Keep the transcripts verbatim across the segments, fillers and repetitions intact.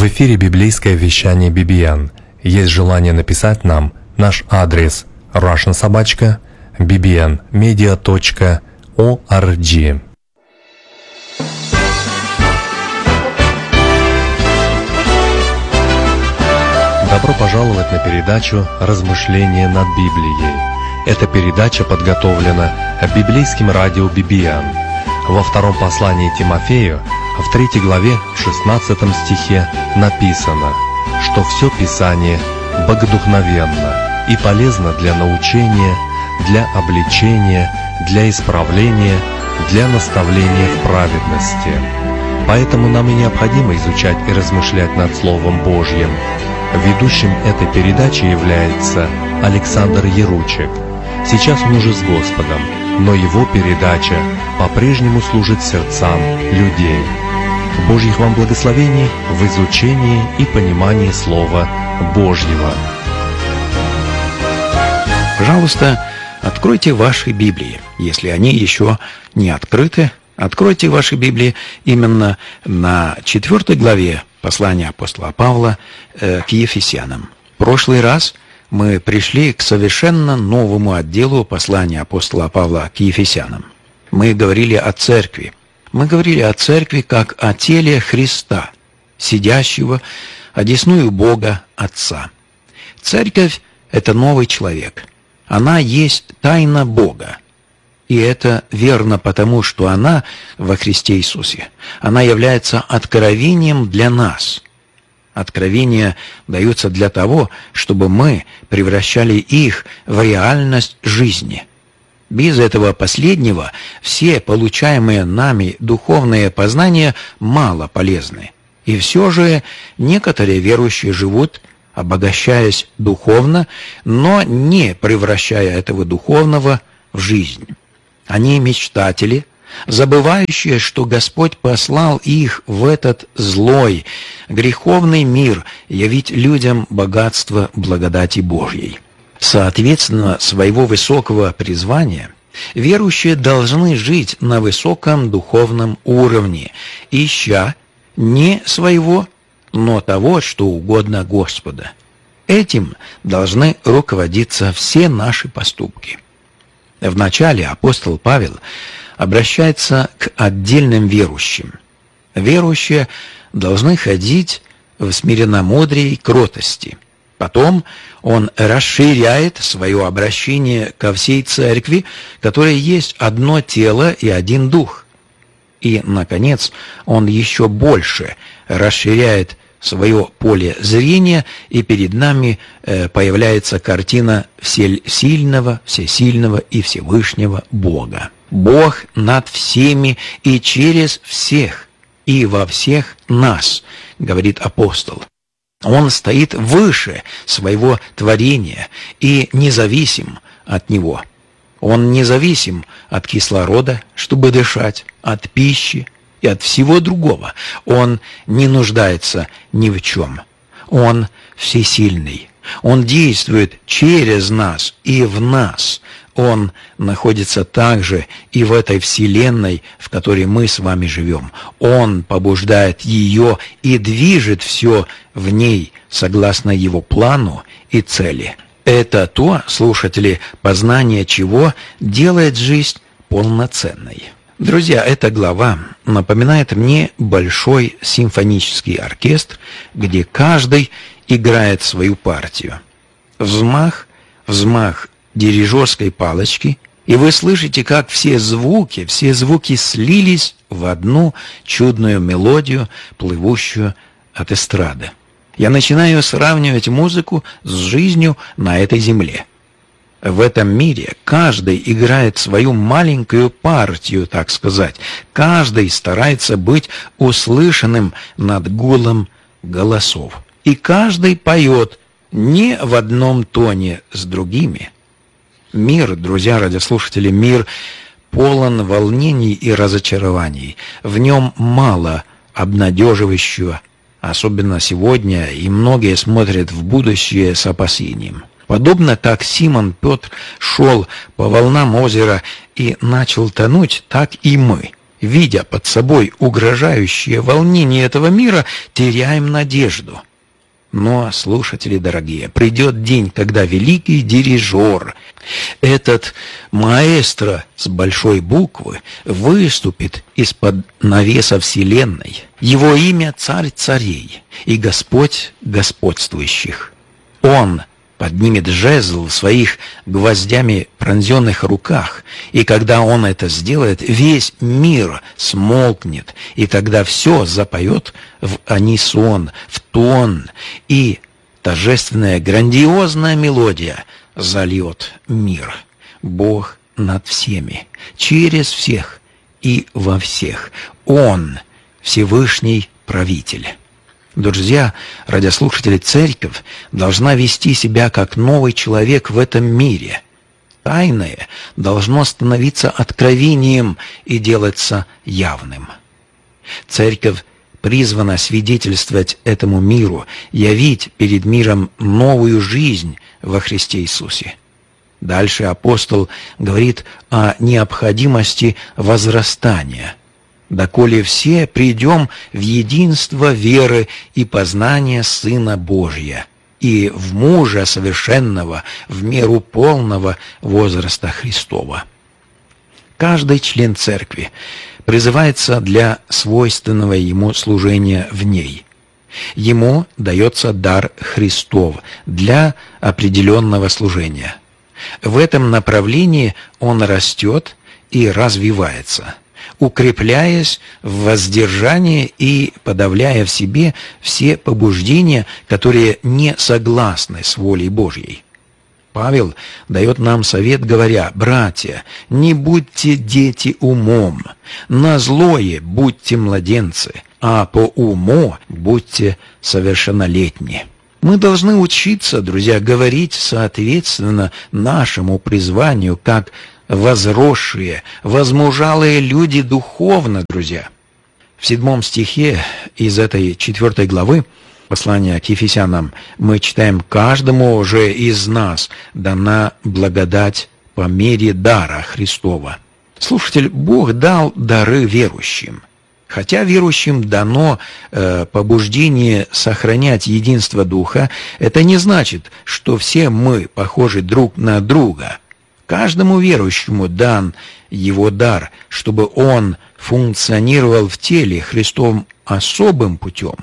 В эфире библейское вещание би би эн. Есть желание написать нам? Наш адрес russian собака би би эн медиа точка орг. Добро пожаловать на передачу «Размышления над Библией». Эта передача подготовлена библейским радио би би эн. Во втором послании Тимофею, в третьей главе, в шестнадцатом стихе написано, что все Писание богодухновенно и полезно для научения, для обличения, для исправления, для наставления в праведности. Поэтому нам и необходимо изучать и размышлять над Словом Божьим. Ведущим этой передачи является Александр Яручек. Сейчас он уже с Господом, но его передача по-прежнему служит сердцам людей. Божьих вам благословений в изучении и понимании Слова Божьего. Пожалуйста, откройте ваши Библии. Если они еще не открыты, откройте ваши Библии именно на четвертой главе послания апостола Павла э, к Ефесянам. В прошлый раз мы пришли к совершенно новому отделу послания апостола Павла к Ефесянам. Мы говорили о церкви. Мы говорили о церкви как о теле Христа, сидящего одесную Бога Отца. Церковь – это новый человек. Она есть тайна Бога. И это верно потому, что она во Христе Иисусе. Она является откровением для нас. Откровения даются для того, чтобы мы превращали их в реальность жизни. Без этого последнего все получаемые нами духовные познания мало полезны. И все же некоторые верующие живут, обогащаясь духовно, но не превращая этого духовного в жизнь. Они мечтатели, забывающие, что Господь послал их в этот злой, греховный мир явить людям богатство благодати Божьей. Соответственно, своего высокого призвания верующие должны жить на высоком духовном уровне, ища не своего, но того, что угодно Господа. Этим должны руководиться все наши поступки. Вначале апостол Павел обращается к отдельным верующим. Верующие должны ходить в смиренномудрии и кротости. Потом он расширяет свое обращение ко всей церкви, которая есть одно тело и один дух. И, наконец, он еще больше расширяет свое поле зрения, и перед нами э, появляется картина всесильного, всесильного и Всевышнего Бога. Бог над всеми и через всех, и во всех нас, говорит апостол. Он стоит выше своего творения и независим от него. Он независим от кислорода, чтобы дышать, от пищи и от всего другого. Он не нуждается ни в чем. Он всесильный. Он действует через нас и в нас. Он находится также и в этой вселенной, в которой мы с вами живем. Он побуждает ее и движет все в ней согласно его плану и цели. Это то, слушатели, познание чего делает жизнь полноценной. Друзья, эта глава напоминает мне большой симфонический оркестр, где каждый играет свою партию. Взмах, взмах дирижерской палочки, и вы слышите, как все звуки, все звуки слились в одну чудную мелодию, плывущую от эстрады. Я начинаю сравнивать музыку с жизнью на этой земле. В этом мире каждый играет свою маленькую партию, так сказать. Каждый старается быть услышанным над гулом голосов. И каждый поет не в одном тоне с другими. Мир, друзья радиослушатели, мир полон волнений и разочарований. В нем мало обнадеживающего, особенно сегодня, и многие смотрят в будущее с опасением. Подобно как Симон Петр шел по волнам озера и начал тонуть, так и мы видя под собой угрожающее волнение этого мира, теряем надежду. Но, слушатели дорогие, придет день, когда великий дирижер, этот маэстро с большой буквы, выступит из-под навеса вселенной. Его имя Царь царей и Господь господствующих. Он поднимет жезл в своих гвоздями пронзенных руках, и когда он это сделает, весь мир смолкнет, и тогда все запоет в унисон, в тон, и торжественная грандиозная мелодия зальет мир. Бог над всеми, через всех и во всех. Он Всевышний правитель. Друзья, радиослушатели, церковь должна вести себя как новый человек в этом мире. Тайное должно становиться откровением и делаться явным. Церковь призвана свидетельствовать этому миру, явить перед миром новую жизнь во Христе Иисусе. Дальше апостол говорит о необходимости возрастания. «Доколе все придем в единство веры и познания Сына Божия, и в мужа совершенного, в меру полного возраста Христова». Каждый член церкви призывается для свойственного ему служения в ней. Ему дается дар Христов для определенного служения. В этом направлении он растет и развивается, укрепляясь в воздержании и подавляя в себе все побуждения, которые не согласны с волей Божьей. Павел дает нам совет, говоря: «Братья, не будьте дети умом, на злое будьте младенцы, а по уму будьте совершеннолетни». Мы должны учиться, друзья, говорить соответственно нашему призванию, как возросшие, возмужалые люди духовно, друзья. В седьмом стихе из этой четвертой главы послания к Ефесянам мы читаем: «Каждому же из нас дана благодать по мере дара Христова». Слушатель, Бог дал дары верующим. Хотя верующим дано э, побуждение сохранять единство Духа, это не значит, что все мы похожи друг на друга. Каждому верующему дан его дар, чтобы он функционировал в теле Христовым особым путем.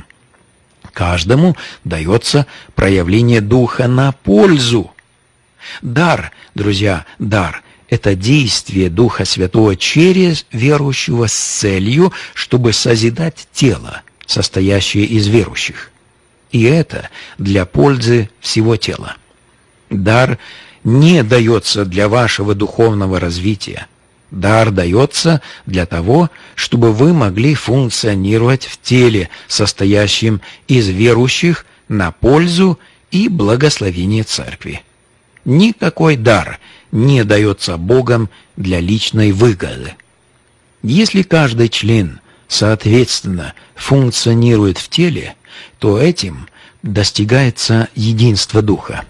Каждому дается проявление Духа на пользу. Дар, друзья, дар – это действие Духа Святого через верующего с целью, чтобы созидать тело, состоящее из верующих. И это для пользы всего тела. Дар не дается для вашего духовного развития. Дар дается для того, чтобы вы могли функционировать в теле, состоящем из верующих, на пользу и благословение церкви. Никакой дар не дается Богом для личной выгоды. Если каждый член, соответственно, функционирует в теле, то этим достигается единство Духа.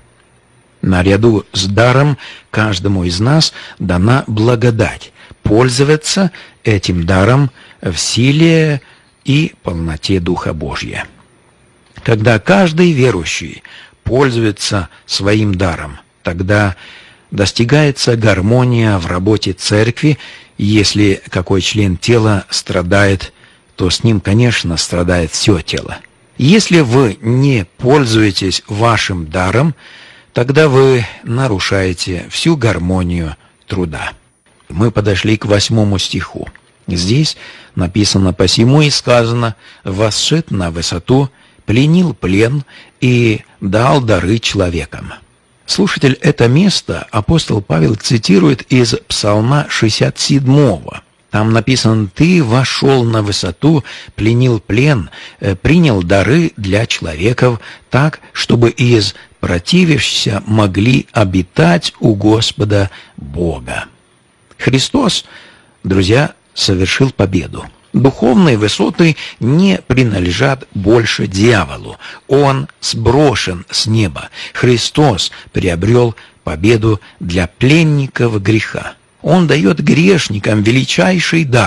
Наряду с даром каждому из нас дана благодать пользоваться этим даром в силе и полноте Духа Божия. Когда каждый верующий пользуется своим даром, тогда достигается гармония в работе церкви. Если какой член тела страдает, то с ним, конечно, страдает все тело. Если вы не пользуетесь вашим даром, тогда вы нарушаете всю гармонию труда. Мы подошли к восьмому стиху. Здесь написано: «Посему и сказано, восшед на высоту, пленил плен и дал дары человекам». Слушатель, это место апостол Павел цитирует из Псалма шестьдесят седьмого. Там написано: «Ты вошел на высоту, пленил плен, принял дары для человеков, так, чтобы из противящихся могли обитать у Господа Бога». Христос, друзья, совершил победу. Духовные высоты не принадлежат больше дьяволу. Он сброшен с неба. Христос приобрел победу для пленников греха. Он дает грешникам величайший дар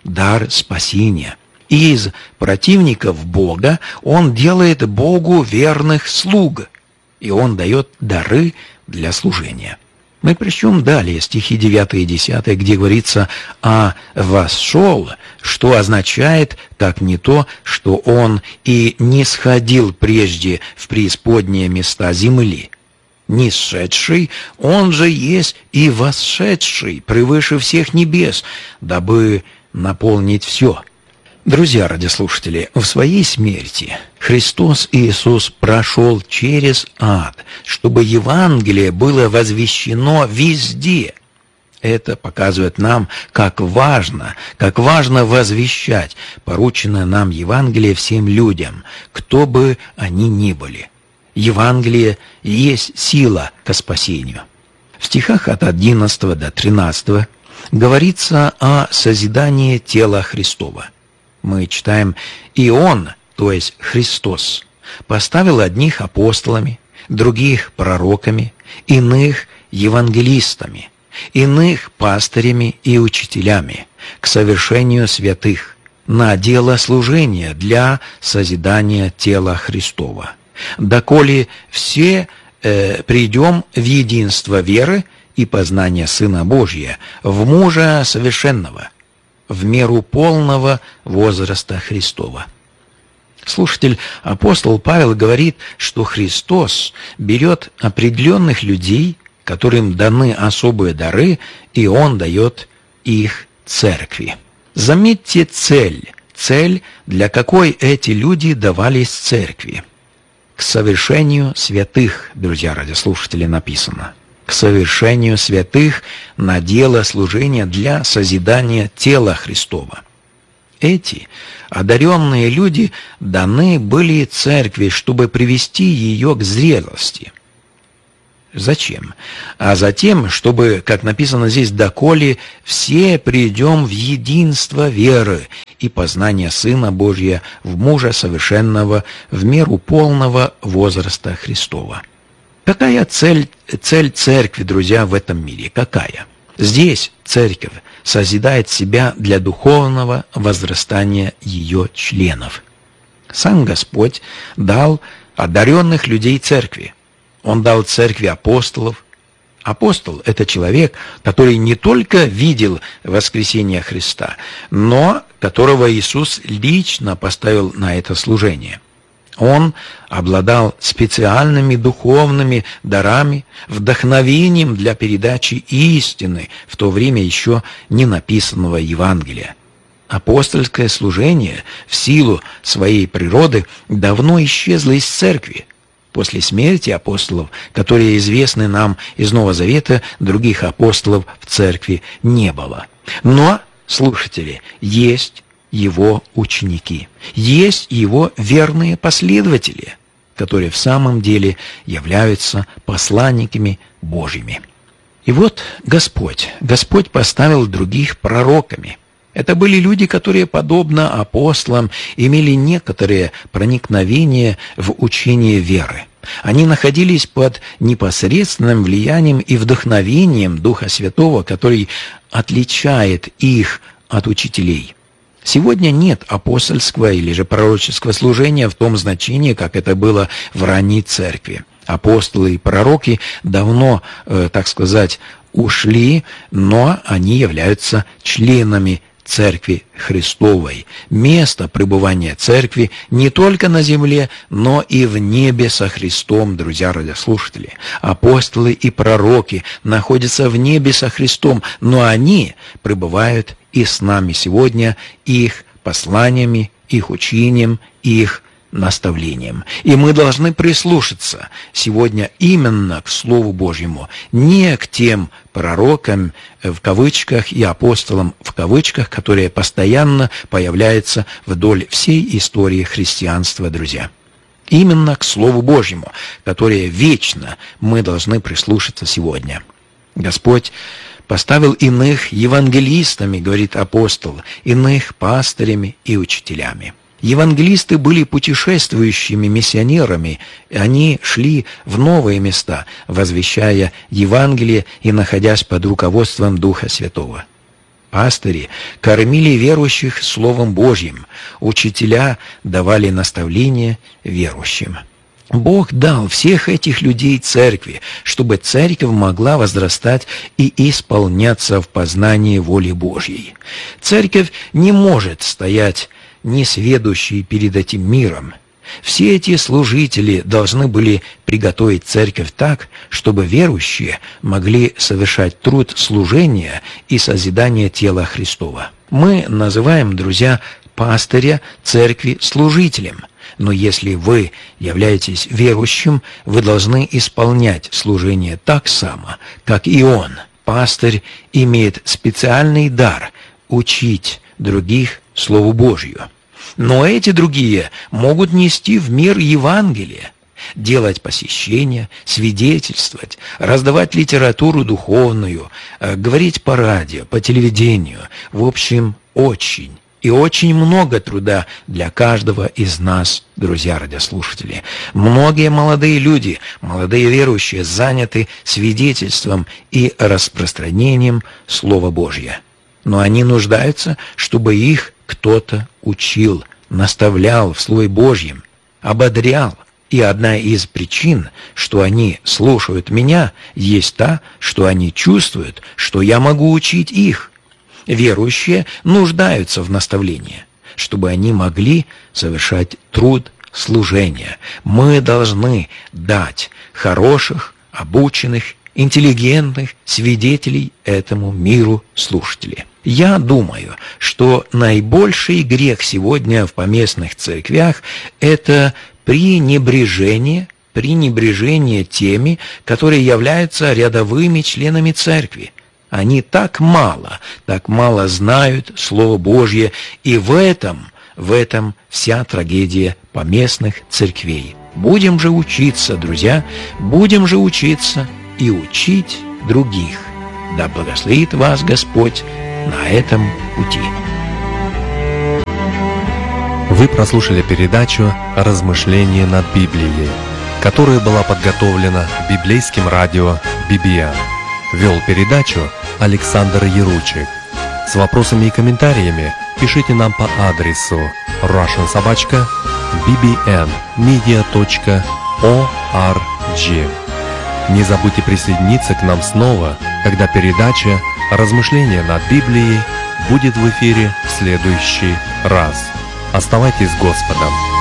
дар спасения. Из противников Бога Он делает Богу верных слуг, и Он дает дары для служения. Мы причем далее стихи девятый и десятый, где говорится «а восшел», что означает так не то, что Он и не сходил прежде в преисподние места земли. Нисшедший, Он же есть и восшедший превыше всех небес, дабы наполнить все. Друзья радиослушатели, в своей смерти Христос Иисус прошел через ад, чтобы Евангелие было возвещено везде. Это показывает нам, как важно, как важно возвещать порученное нам Евангелие всем людям, кто бы они ни были. Евангелие есть сила ко спасению. В стихах от одиннадцатого до тринадцатого говорится о созидании тела Христова. Мы читаем «И Он, то есть Христос, поставил одних апостолами, других пророками, иных евангелистами, иных пастырями и учителями к совершению святых, на дело служения для созидания тела Христова, доколе все э, придем в единство веры и познания Сына Божия, в мужа совершенного, в меру полного возраста Христова». Слушатель, апостол Павел говорит, что Христос берет определенных людей, которым даны особые дары, и Он дает их церкви. Заметьте цель. Цель, для какой эти люди давались церкви. К совершению святых, друзья радиослушатели, написано. К совершению святых на дело служения для созидания тела Христова. Эти одаренные люди даны были церкви, чтобы привести ее к зрелости. Зачем? А затем, чтобы, как написано здесь, доколе все придем в единство веры и познания Сына Божия в мужа совершенного в меру полного возраста Христова. Какая цель, цель церкви, друзья, в этом мире? Какая? Здесь церковь созидает себя для духовного возрастания ее членов. Сам Господь дал одаренных людей церкви. Он дал церкви апостолов. Апостол – это человек, который не только видел воскресение Христа, но которого Иисус лично поставил на это служение. Он обладал специальными духовными дарами, вдохновением для передачи истины, в то время еще не написанного Евангелия. Апостольское служение в силу своей природы давно исчезло из церкви. После смерти апостолов, которые известны нам из Нового Завета, других апостолов в церкви не было. Но, слушатели, есть его ученики, есть его верные последователи, которые в самом деле являются посланниками Божьими. И вот Господь, Господь поставил других пророками. Это были люди, которые, подобно апостолам, имели некоторое проникновение в учение веры. Они находились под непосредственным влиянием и вдохновением Духа Святого, который отличает их от учителей. Сегодня нет апостольского или же пророческого служения в том значении, как это было в ранней церкви. Апостолы и пророки давно, э, так сказать, ушли, но они являются членами Церкви Христовой. Место пребывания Церкви не только на земле, но и в небе со Христом, друзья радиослушатели. Апостолы и пророки находятся в небе со Христом, но они пребывают и с нами сегодня их посланиями, их учением, их наставлением. И мы должны прислушаться сегодня именно к Слову Божьему, не к тем пророкам, в кавычках, и апостолам, в кавычках, которые постоянно появляются вдоль всей истории христианства, друзья. Именно к Слову Божьему, которое вечно мы должны прислушаться сегодня. Господь поставил иных евангелистами, говорит апостол, иных пастырями и учителями. Евангелисты были путешествующими миссионерами, и они шли в новые места, возвещая Евангелие и находясь под руководством Духа Святого. Пастыри кормили верующих Словом Божьим, учителя давали наставления верующим. Бог дал всех этих людей церкви, чтобы церковь могла возрастать и исполняться в познании воли Божьей. Церковь не может стоять несведущей перед этим миром. Все эти служители должны были приготовить церковь так, чтобы верующие могли совершать труд служения и созидания тела Христова. Мы называем, друзья, пастыря церкви служителем. Но если вы являетесь верующим, вы должны исполнять служение так само, как и он. Пастырь имеет специальный дар учить других Слову Божью. Но эти другие могут нести в мир Евангелие, делать посещения, свидетельствовать, раздавать литературу духовную, говорить по радио, по телевидению. В общем, очень и очень много труда для каждого из нас, друзья радиослушатели. Многие молодые люди, молодые верующие заняты свидетельством и распространением Слова Божьего. Но они нуждаются, чтобы их кто-то учил, наставлял в Слове Божьем, ободрял. И одна из причин, что они слушают меня, есть та, что они чувствуют, что я могу учить их. Верующие нуждаются в наставлении, чтобы они могли совершать труд служения. Мы должны дать хороших, обученных, интеллигентных свидетелей этому миру слушателей. Я думаю, что наибольший грех сегодня в поместных церквях – это пренебрежение, пренебрежение теми, которые являются рядовыми членами церкви. Они так мало, так мало знают Слово Божье, и в этом, в этом вся трагедия поместных церквей. Будем же учиться, друзья, будем же учиться и учить других. Да благословит вас Господь на этом пути. Вы прослушали передачу «Размышления над Библией», которая была подготовлена библейским радио би би эн. Вел передачу Александр Яручик. С вопросами и комментариями пишите нам по адресу russian собака би би эн медиа точка орг. Не забудьте присоединиться к нам снова, когда передача «Размышления над Библией» будет в эфире в следующий раз. Оставайтесь с Господом.